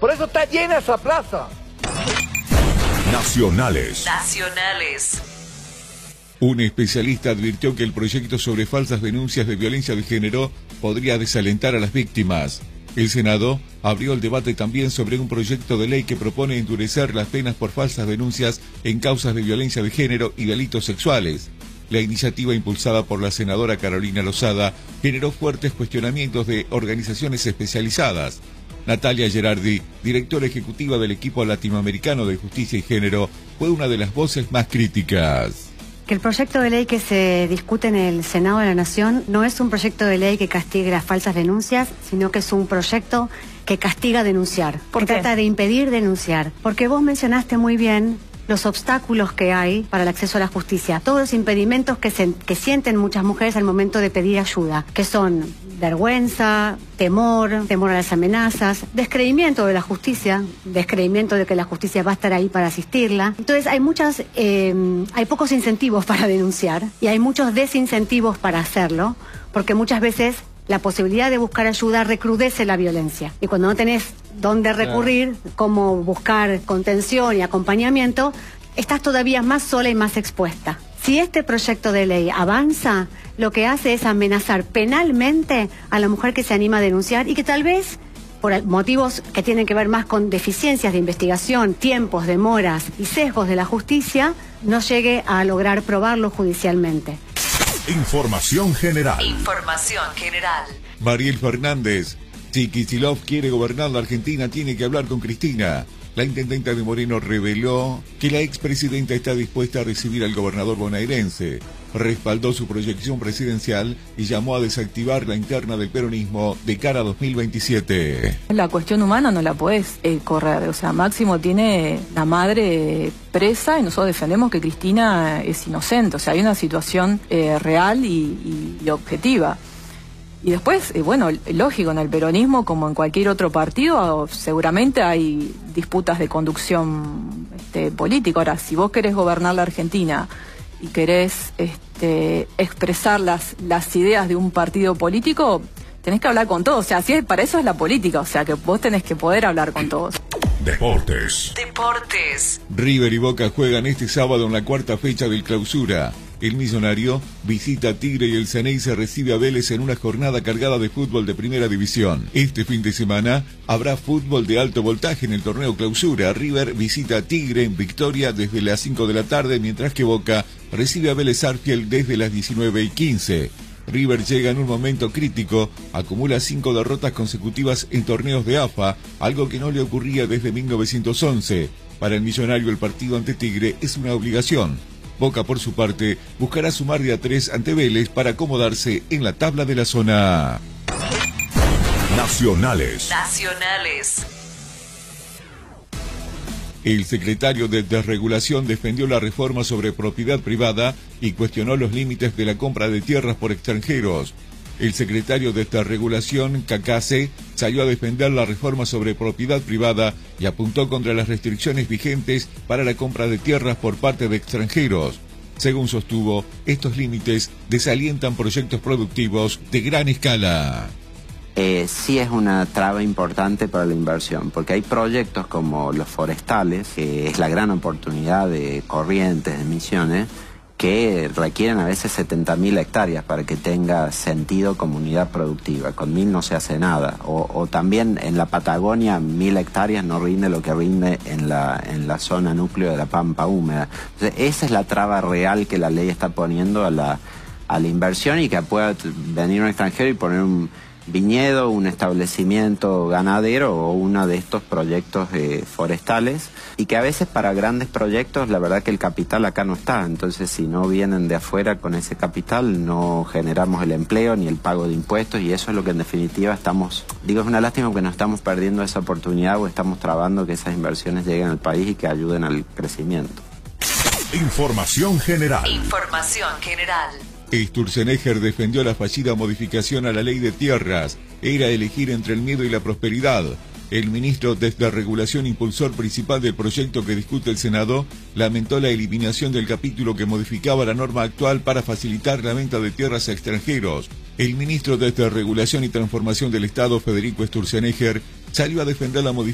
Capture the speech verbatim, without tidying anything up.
Por eso está llena esa plaza. Nacionales. Nacionales. Un especialista advirtió que el proyecto sobre falsas denuncias de violencia de género podría desalentar a las víctimas. El Senado abrió el debate también sobre un proyecto de ley que propone endurecer las penas por falsas denuncias en causas de violencia de género y delitos sexuales. La iniciativa, impulsada por la senadora Carolina Lozada, generó fuertes cuestionamientos de organizaciones especializadas. Natalia Gerardi, directora ejecutiva del equipo latinoamericano de justicia y género, fue una de las voces más críticas. Que el proyecto de ley que se discute en el Senado de la Nación no es un proyecto de ley que castigue las falsas denuncias, sino que es un proyecto que castiga denunciar, que trata de impedir denunciar. Porque vos mencionaste muy bien los obstáculos que hay para el acceso a la justicia, todos los impedimentos que, se, que sienten muchas mujeres al momento de pedir ayuda, que son vergüenza, temor, temor a las amenazas, descreimiento de la justicia, descreimiento de que la justicia va a estar ahí para asistirla. Entonces hay muchas, eh, hay pocos incentivos para denunciar y hay muchos desincentivos para hacerlo, porque muchas veces la posibilidad de buscar ayuda recrudece la violencia. Y cuando no tenés dónde recurrir, claro, cómo buscar contención y acompañamiento, estás todavía más sola y más expuesta. Si este proyecto de ley avanza, lo que hace es amenazar penalmente a la mujer que se anima a denunciar y que tal vez, por motivos que tienen que ver más con deficiencias de investigación, tiempos, demoras y sesgos de la justicia, no llegue a lograr probarlo judicialmente. Información general. Información general. Mariel Fernández. Si Kicillof quiere gobernar la Argentina, tiene que hablar con Cristina. La intendenta de Moreno reveló que la expresidenta está dispuesta a recibir al gobernador bonaerense. Respaldó su proyección presidencial y llamó a desactivar la interna del peronismo de cara a dos mil veintisiete. La cuestión humana no la podés eh, correr. O sea, Máximo tiene la madre presa y nosotros defendemos que Cristina es inocente. O sea, hay una situación eh, real y, y, y objetiva. Y después, eh, bueno, lógico, en el peronismo, como en cualquier otro partido, seguramente hay disputas de conducción este, política. Ahora, si vos querés gobernar la Argentina y querés este, expresar las, las ideas de un partido político, tenés que hablar con todos. O sea, así es, para eso es la política. O sea, que vos tenés que poder hablar con todos. Deportes. Deportes. River y Boca juegan este sábado en la cuarta fecha del Clausura. El Millonario visita a Tigre y el Ceneice recibe a Vélez en una jornada cargada de fútbol de primera división. Este fin de semana habrá fútbol de alto voltaje en el torneo Clausura. River visita a Tigre en Victoria desde las cinco de la tarde, mientras que Boca recibe a Vélez Sarsfield desde las diecinueve y quince. River llega en un momento crítico, acumula cinco derrotas consecutivas en torneos de A F A, algo que no le ocurría desde mil novecientos once. Para el Millonario el partido ante Tigre es una obligación. Boca, por su parte, buscará sumar de a tres ante Vélez para acomodarse en la tabla de la zona. Nacionales. Nacionales. El secretario de Desregulación defendió la reforma sobre propiedad privada y cuestionó los límites de la compra de tierras por extranjeros. El secretario de Desregulación, Cacase, salió a defender la reforma sobre propiedad privada y apuntó contra las restricciones vigentes para la compra de tierras por parte de extranjeros. Según sostuvo, estos límites desalientan proyectos productivos de gran escala. Eh, sí es una traba importante para la inversión, porque hay proyectos como los forestales, que es la gran oportunidad de Corrientes, de Misiones, que requieren a veces setenta mil hectáreas para que tenga sentido comunidad productiva. Con mil no se hace nada. O, o también en la Patagonia, mil hectáreas no rinde lo que rinde en la, en la zona núcleo de la Pampa húmeda. Entonces, esa es la traba real que la ley está poniendo a la, a la inversión, y que pueda venir un extranjero y poner un viñedo, un establecimiento ganadero o uno de estos proyectos eh, forestales, y que a veces para grandes proyectos la verdad que el capital acá no está. Entonces, si no vienen de afuera con ese capital, no generamos el empleo ni el pago de impuestos, y eso es lo que en definitiva estamos, digo, es una lástima porque nos estamos perdiendo esa oportunidad o estamos trabando que esas inversiones lleguen al país y que ayuden al crecimiento. Información general. Información general. Sturzenegger defendió la fallida modificación a la ley de tierras. Era elegir entre el miedo y la prosperidad. El ministro de Desregulación, impulsor principal del proyecto que discute el Senado, lamentó la eliminación del capítulo que modificaba la norma actual para facilitar la venta de tierras a extranjeros. El ministro de Desregulación y Transformación del Estado, Federico Sturzenegger, salió a defender la modificación